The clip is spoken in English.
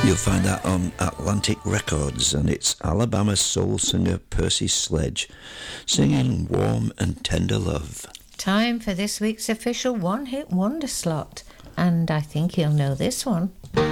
You'll find that on Atlantic Records, and it's Alabama soul singer Percy Sledge singing Warm and Tender Love. Time for this week's official one-hit wonder slot, and I think you'll know this one.